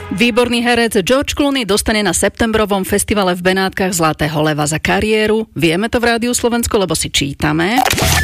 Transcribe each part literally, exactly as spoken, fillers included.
Výborný herec George Clooney dostane na septembrovom festivale v Benátkach Zlatého leva za kariéru. Vieme to v Rádiu Slovensko, lebo si čítame.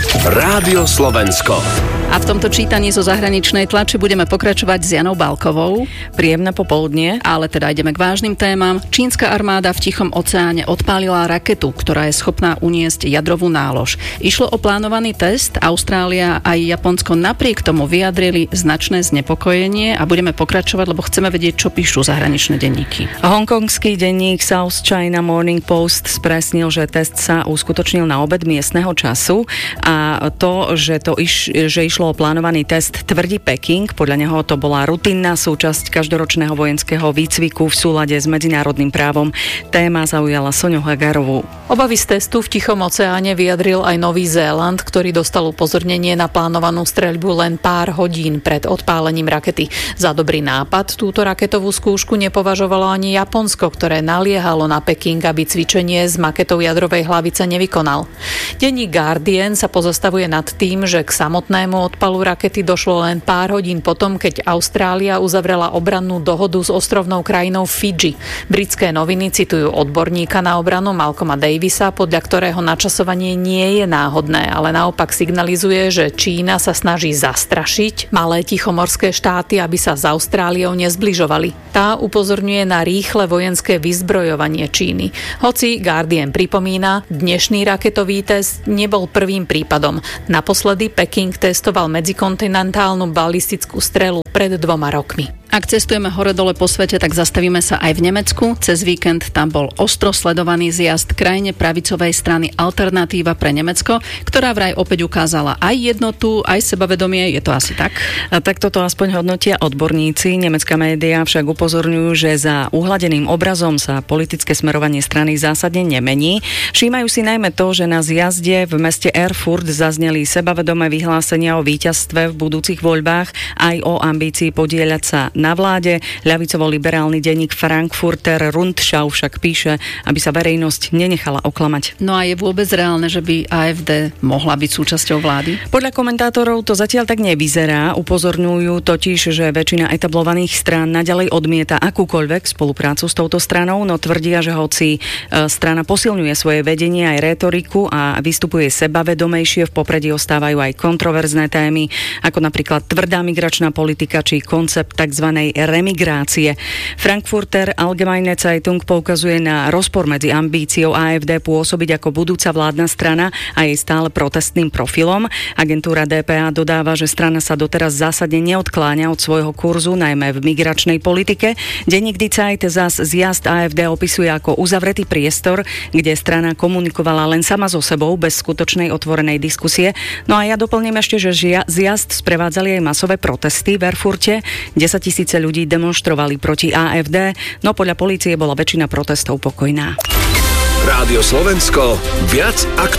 Rádio Slovensko. A v tomto čítaní zo zahraničnej tlače budeme pokračovať s Janou Bálkovou. Príjemné popoludnie. Ale teda ideme k vážnym témam. Čínska armáda v Tichom oceáne odpálila raketu, ktorá je schopná uniesť jadrovú nálož. Išlo o plánovaný test. Austrália aj Japonsko napriek tomu vyjadrili značné znepokojenie a budeme pokračovať, lebo chceme vedieť, čo píšu zahraničné denníky. Hongkongský denník South China Morning Post spresnil, že test sa uskutočnil na obed miestneho času a to, že to iš, že išlo o plánovaný test, tvrdí Peking. Podľa neho to bola rutinná súčasť každoročného vojenského výcviku v súlade s medzinárodným právom. Téma zaujala Soňu Hagarovú. Obavy z testu v Tichom oceáne vyjadril aj Nový Zéland, ktorý dostal upozornenie na plánovanú streľbu len pár hodín pred odpálením rakety. Za dobrý nápad túto raketovú skúšku nepovažovalo ani Japonsko, ktoré naliehalo na Peking, aby cvičenie s maketou jadrovej hlavice nevykonal. Denník Guardian sa pozastavuje nad tým, že k samotnému odpalu rakety došlo len pár hodín potom, keď Austrália uzavrela obrannú dohodu s ostrovnou krajinou Fidži. Britské noviny citujú odborníka na obranu Malcolma Davisa, podľa ktorého načasovanie nie je náhodné, ale naopak signalizuje, že Čína sa snaží zastrašiť malé tichomorské štáty, aby sa s Austráliou nezbližovali. Tá upozorňuje na rýchle vojenské vyzbrojovanie Číny. Hoci Guardian pripomína, dnešný raketový test nebol prvým prípadom. Naposledy Peking testoval medzikontinentálnu balistickú strelu pred dvoma rokmi. Ak cestujeme hore-dole po svete, tak zastavíme sa aj v Nemecku. Cez víkend tam bol ostro sledovaný zjazd krajne pravicovej strany Alternatíva pre Nemecko, ktorá vraj opäť ukázala aj jednotu, aj sebavedomie. Je to asi tak? A tak toto aspoň hodnotia odborníci. Nemecká médiá však upozorňujú, že za uhladeným obrazom sa politické smerovanie strany zásadne nemení. Všímajú si najmä to, že na zjazde v meste Erfurt zazneli sebavedomé vyhlásenia o víťazstve v budúcich voľbách, aj o ambícii podieľať sa na vláde. Ľavicovo-liberálny denník Frankfurter Rundschau však píše, aby sa verejnosť nenechala oklamať. No a je vôbec reálne, že by á ef dé mohla byť súčasťou vlády? Podľa komentátorov to zatiaľ tak nevyzerá. Upozorňujú totiž, že väčšina etablovaných strán naďalej odmieta akúkoľvek spoluprácu s touto stranou, no tvrdia, že hoci strana posilňuje svoje vedenie aj rétoriku a vystupuje sebavedomejšie, v popredí ostávajú aj kontroverzné témy, ako napríklad tvrdá migračná politika či koncept tzv. Remigrácie. Frankfurter Allgemeine Zeitung poukazuje na rozpor medzi ambíciou á ef dé pôsobiť ako budúca vládna strana a jej stále protestným profilom. Agentúra dé pé á dodáva, že strana sa doteraz zásadne neodkláňa od svojho kurzu, najmä v migračnej politike. Denník Die Zeit zas zjazd á ef dé opisuje ako uzavretý priestor, kde strana komunikovala len sama so sebou, bez skutočnej otvorenej diskusie. No a ja doplním ešte, že zjazd sprevádzali aj masové protesty v Erfurte. desaťtisíce ľudí demonštrovali proti á ef dé, no podľa polície bola väčšina protestov pokojná. Rádio Slovensko, viac aktuálne.